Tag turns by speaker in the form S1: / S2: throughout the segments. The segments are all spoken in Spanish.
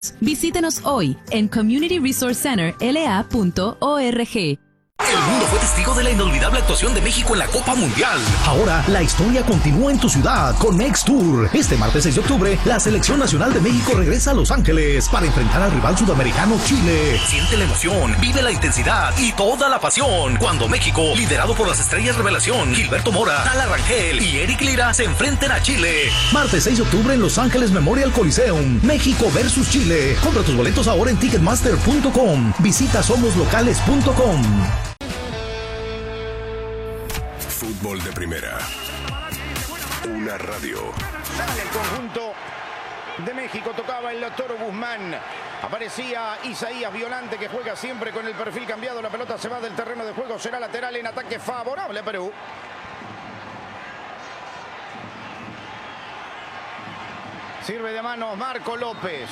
S1: Visítenos hoy en communityresourcecenterla.org.
S2: El mundo fue testigo de la inolvidable actuación de México en la Copa Mundial. Ahora, la historia continúa en tu ciudad con Next Tour. Este martes 6 de octubre, la Selección Nacional de México regresa a Los Ángeles para enfrentar al rival sudamericano Chile. Siente la emoción, vive la intensidad y toda la pasión. Cuando México, liderado por las estrellas revelación Gilberto Mora, Tala Rangel y Eric Lira, se enfrenten a Chile. Martes 6 de octubre en Los Ángeles Memorial Coliseum. México versus Chile. Compra tus boletos ahora en Ticketmaster.com. Visita somoslocales.com.
S3: Fútbol de primera. Una radio.
S4: Sale el conjunto de México, tocaba el Toro Guzmán. Aparecía Isaías Violante, que juega siempre con el perfil cambiado. La pelota se va del terreno de juego. Será lateral en ataque favorable a Perú. Sirve de manos Marco López.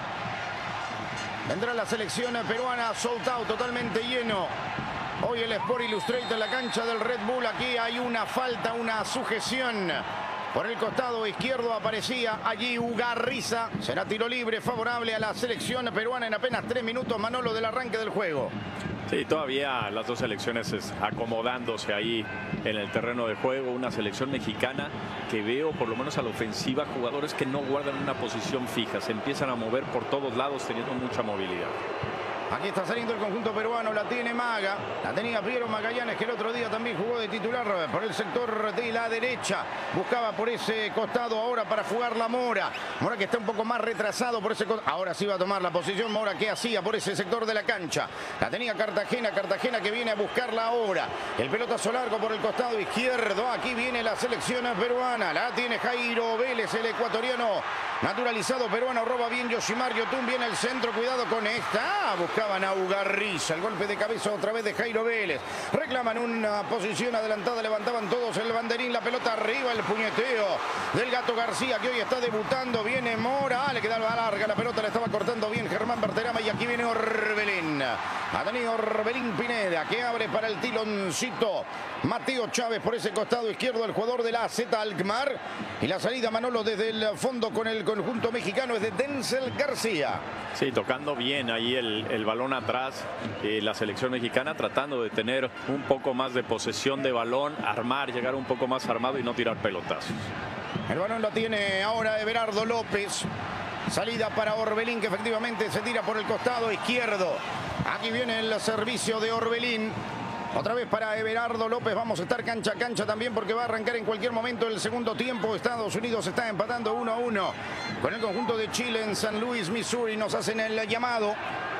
S4: Vendrá la selección peruana, sold out, totalmente lleno. Hoy el Sport Illustrated en la cancha del Red Bull. Aquí hay una falta, una sujeción. Por el costado izquierdo aparecía allí Ugarriza. Será tiro libre favorable a la selección peruana en apenas 3 minutos, Manolo, del arranque del juego.
S5: Sí, todavía las dos selecciones acomodándose ahí en el terreno de juego. Una selección mexicana que veo, por lo menos a la ofensiva, jugadores que no guardan una posición fija. Se empiezan a mover por todos lados teniendo mucha movilidad.
S4: Aquí está saliendo el conjunto peruano, la tiene Maga, la tenía Piero Magallanes, que el otro día también jugó de titular por el sector de la derecha. Buscaba por ese costado ahora para jugar la Mora. Mora que está un poco más retrasado por ese costado. Ahora sí va a tomar la posición Mora, que hacía por ese sector de la cancha. La tenía Cartagena, Cartagena que viene a buscarla ahora. El pelotazo largo por el costado izquierdo. Aquí viene la selección peruana. La tiene Jairo Vélez, el ecuatoriano naturalizado peruano. Roba bien Yoshimar Yotun, viene el centro. Cuidado con esta. Buscaban a Ugarriza. El golpe de cabeza otra vez de Jairo Vélez. Reclaman una posición adelantada. Levantaban todos el banderín. La pelota arriba. El puñeteo del Gato García, que hoy está debutando. Viene Mora. Le quedaba larga la pelota. Le estaba cortando bien Germán Berterama. Y aquí viene Orbelín. Ha tenido Orbelín Pineda, que abre para el tiloncito. Mateo Chávez por ese costado izquierdo. El jugador de la AZ Alkmaar. Y la salida, Manolo, desde el fondo con el conjunto mexicano es de Denzel García.
S5: Sí, tocando bien ahí el balón atrás. La selección mexicana tratando de tener un poco más de posesión de balón, armar, llegar un poco más armado y no tirar pelotazos.
S4: El balón lo tiene ahora Everardo López. Salida para Orbelín, que efectivamente se tira por el costado izquierdo. Aquí viene el servicio de Orbelín. Otra vez para Everardo López. Vamos a estar cancha a cancha también, porque va a arrancar en cualquier momento el segundo tiempo. Estados Unidos está empatando 1-1 con el conjunto de Chile en San Luis, Missouri. Nos hacen el llamado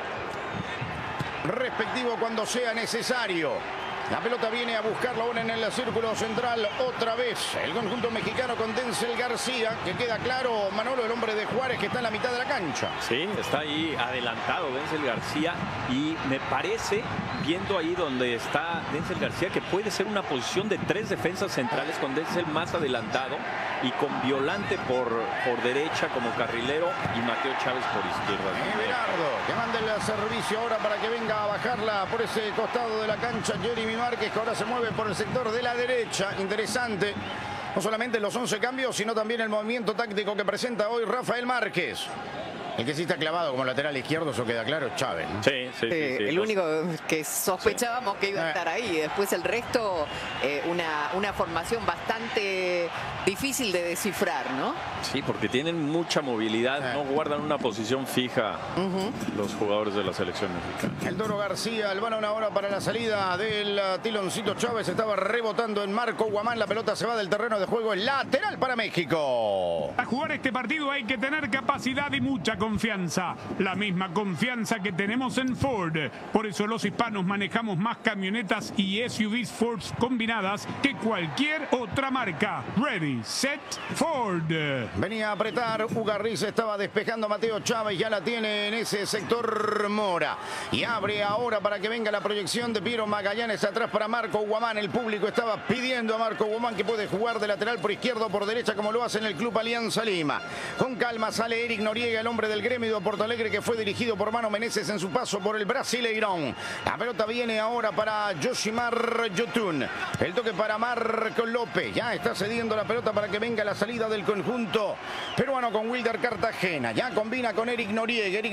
S4: respectivo cuando sea necesario. La pelota viene a buscarla ahora en el círculo central otra vez. El conjunto mexicano con Denzel García, que queda claro, Manolo, el hombre de Juárez, que está en la mitad de la cancha.
S5: Sí, está ahí adelantado Denzel García, y me parece, viendo ahí donde está Denzel García, que puede ser una posición de 3 defensas centrales, con Denzel más adelantado y con Violante por derecha como carrilero y Mateo Chávez por izquierda.
S4: Everardo, que manda el servicio ahora para que venga a bajarla por ese costado de la cancha Jeremy Márquez, que ahora se mueve por el sector de la derecha. Interesante, no solamente los 11 cambios, sino también el movimiento táctico que presenta hoy Rafael Márquez. El que sí está clavado como lateral izquierdo, eso queda claro, es Chávez, ¿no?
S5: Sí.
S6: El único que sospechábamos que iba a estar ahí. Después el resto, una formación bastante difícil de descifrar, ¿no?
S5: Sí, porque tienen mucha movilidad, no guardan una posición fija los jugadores de la selección mexicana.
S4: El Toro García, el balón ahora para la salida del tiloncito Chávez. Estaba rebotando en Marco Guamán. La pelota se va del terreno de juego. El lateral para México.
S7: Para jugar este partido hay que tener capacidad y mucha confianza. La misma confianza que tenemos en Ford. Por eso los hispanos manejamos más camionetas y SUVs Ford combinadas que cualquier otra marca. Ready, set, Ford.
S4: Venía a apretar Ugarriza, estaba despejando a Mateo Chávez. Ya la tiene en ese sector Mora. Y abre ahora para que venga la proyección de Piero Magallanes atrás para Marco Guamán. El público estaba pidiendo a Marco Guamán que puede jugar de lateral por izquierda o por derecha, como lo hace en el Club Alianza Lima. Con calma sale Eric Noriega, el hombre de del gremio de Porto Alegre que fue dirigido por Mano Menezes en su paso por el Brasileirão. La pelota viene ahora para Yoshimar Yotun. El toque para Marco López. Ya está cediendo la pelota para que venga la salida del conjunto peruano con Wilder Cartagena. Ya combina con Eric Noriega.